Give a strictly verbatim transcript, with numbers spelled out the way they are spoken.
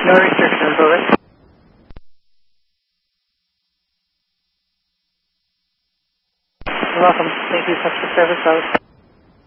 No restrictions, over. You're welcome. Thank you. Customer service out.